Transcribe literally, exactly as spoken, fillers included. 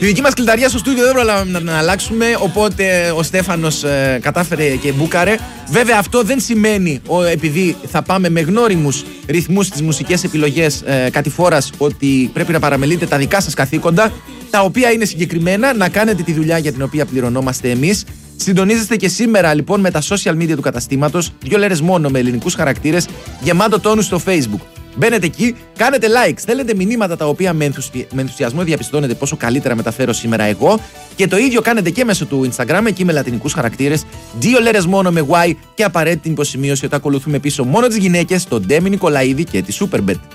Τη δική μας κλειδαριά στο στούντιο δεν πρόλαβαμε να την αλλάξουμε, οπότε ο Στέφανος ε, κατάφερε και μπούκαρε. Βέβαια αυτό δεν σημαίνει, ο, επειδή θα πάμε με γνώριμους ρυθμούς στις μουσικές επιλογές ε, κατηφόρας, ότι πρέπει να παραμελείτε τα δικά σας καθήκοντα, τα οποία είναι συγκεκριμένα να κάνετε τη δουλειά για την οποία πληρωνόμαστε εμείς. Συντονίζεστε και σήμερα λοιπόν με τα social media του καταστήματος, δύο λέρες μόνο με ελληνικούς χαρακτήρες, γεμάτο τόνους στο Facebook. Μπαίνετε εκεί, κάνετε like, στέλνετε μηνύματα τα οποία με, ενθουσι... με ενθουσιασμό διαπιστώνετε πόσο καλύτερα μεταφέρω σήμερα εγώ, και το ίδιο κάνετε και μέσω του Instagram, εκεί με λατινικούς χαρακτήρες, δύο λέρες μόνο με Y, και απαραίτητη υποσημείωση ότι ακολουθούμε πίσω μόνο τις γυναίκες, τον Ντέμι Νικολαίδη και τη Superbet.